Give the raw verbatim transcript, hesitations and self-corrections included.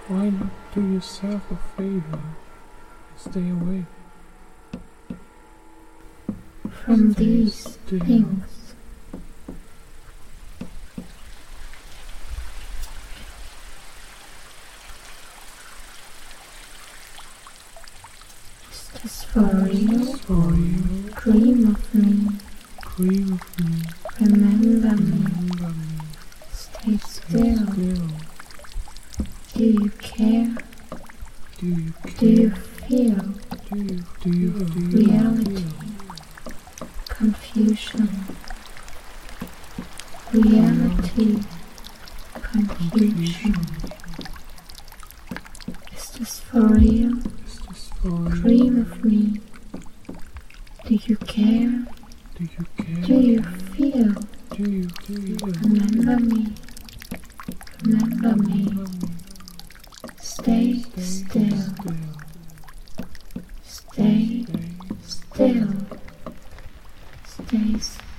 Why not do yourself a favor and stay away from these still. things? Is this for real? For you, Dream of me. dream of me, Remember me. remember me, Stay stay still. still. Do you care? Do you Do care? you feel Do you, do you, do you reality? feel Confusion. Reality. Confusion. Is this for real? Is this for real? Dream of me. Do you care? Do you care? Do you feel? Do you feel? Remember me. Remember me. Remember me. Stay Stay still. still. Stay Stay still. Stay still.